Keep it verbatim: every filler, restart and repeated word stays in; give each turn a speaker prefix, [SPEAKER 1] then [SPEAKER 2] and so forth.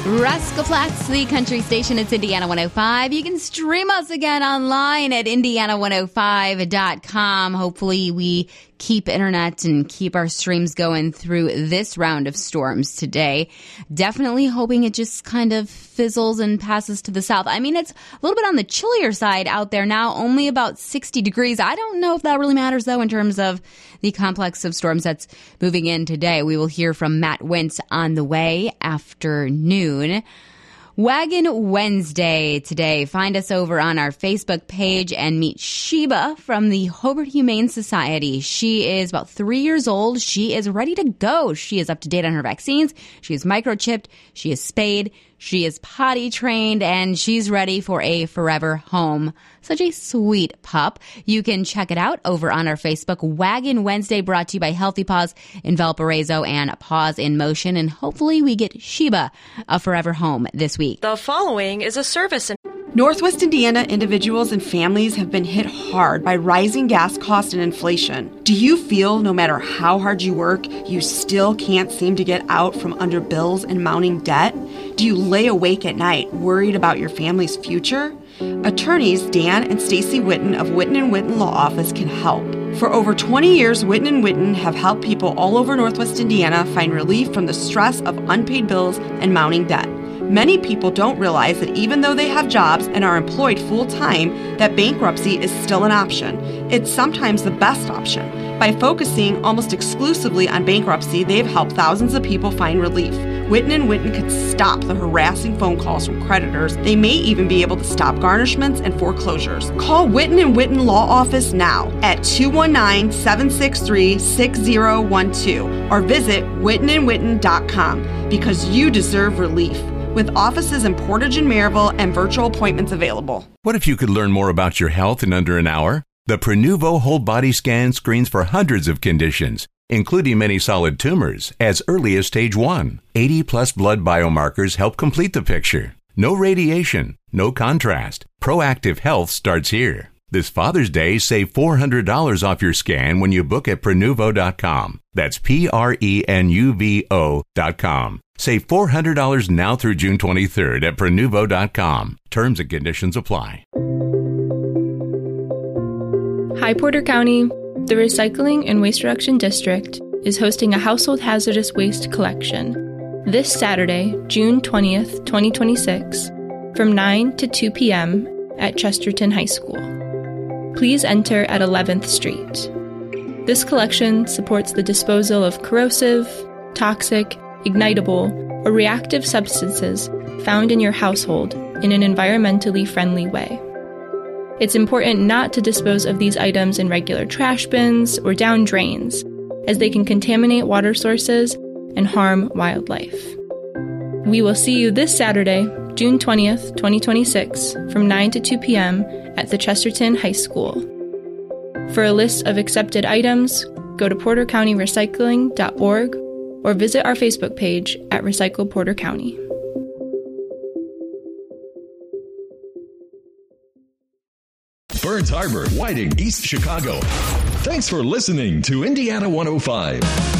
[SPEAKER 1] Rascal Flats, the country station. It's Indiana one oh five. You can stream us again online at indiana one oh five dot com. Hopefully we keep internet and keep our streams going through this round of storms today. Definitely hoping it just kind of fizzles and passes to the south. I mean, it's a little bit on the chillier side out there now, only about sixty degrees. I don't know if that really matters, though, in terms of the complex of storms that's moving in today. We will hear from Matt Wentz on the way after noon. Wagon Wednesday today. Find us over on our Facebook page and meet Sheba from the Hobart Humane Society. She is about three years old. She is ready to go. She is up to date on her vaccines. She is microchipped. She is spayed. She is potty trained, and she's ready for a forever home. Such a sweet pup. You can check it out over on our Facebook. Wagon Wednesday, brought to you by Healthy Paws, Envelop Arezo, and Paws in Motion. And hopefully we get Sheba a forever home this week.
[SPEAKER 2] The following is a service. In-
[SPEAKER 3] Northwest Indiana individuals and families have been hit hard by rising gas costs and inflation. Do you feel no matter how hard you work, you still can't seem to get out from under bills and mounting debt? Do you lay awake at night worried about your family's future? Attorneys Dan and Stacy Witten of Witten and Witten Law Office can help. For over twenty years, Witten and Witten have helped people all over Northwest Indiana find relief from the stress of unpaid bills and mounting debt. Many people don't realize that even though they have jobs and are employed full-time, that bankruptcy is still an option. It's sometimes the best option. By focusing almost exclusively on bankruptcy, they've helped thousands of people find relief. Witten and Witten could stop the harassing phone calls from creditors. They may even be able to stop garnishments and foreclosures. Call Witten and Witten Law Office now at two one nine, seven six three, six zero one two or visit witten and witten dot com because you deserve relief. With offices in Portage and Maryville and virtual appointments available.
[SPEAKER 4] What if you could learn more about your health in under an hour? The Prenuvo Whole Body Scan screens for hundreds of conditions, including many solid tumors, as early as stage one. eighty plus blood biomarkers help complete the picture. No radiation, no contrast. Proactive health starts here. This Father's Day, save four hundred dollars off your scan when you book at Prenuvo dot com. That's P R E N U V O dot com. Save four hundred dollars now through June twenty-third at Prenuvo dot com. Terms and conditions apply.
[SPEAKER 5] Hi, Porter County. The Recycling and Waste Reduction District is hosting a household hazardous waste collection this Saturday, June twentieth, twenty twenty-six, from nine to two p.m. at Chesterton High School. Please enter at eleventh Street. This collection supports the disposal of corrosive, toxic, ignitable, or reactive substances found in your household in an environmentally friendly way. It's important not to dispose of these items in regular trash bins or down drains, as they can contaminate water sources and harm wildlife. We will see you this Saturday, June twentieth, twenty twenty-six, from nine to two p.m. at the Chesterton High School. For a list of accepted items, go to porter county recycling dot org or visit our Facebook page at Recycle Porter County.
[SPEAKER 6] Burns Harbor, Whiting, East Chicago. Thanks for listening to Indiana one oh five.